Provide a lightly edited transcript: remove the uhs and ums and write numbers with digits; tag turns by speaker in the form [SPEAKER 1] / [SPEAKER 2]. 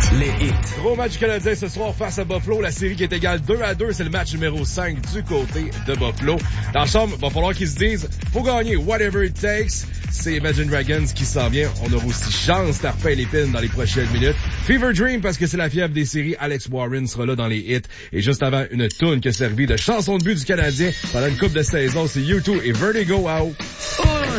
[SPEAKER 1] Les hits.
[SPEAKER 2] Gros match canadien ce soir face à Buffalo. La série qui est égale 2-2. C'est le match numéro 5 du côté de Buffalo. Dans la chambre, il va falloir qu'ils se disent, faut gagner, whatever it takes. C'est Imagine Dragons qui s'en vient. On aura aussi chance d'arper l'épine dans les prochaines minutes. Fever Dream, parce que c'est la fièvre des séries. Alex Warren sera là dans les hits. Et juste avant, une toune qui a servi de chanson de but du Canadien pendant une coupe de saison. C'est U2 et Vertigo Out.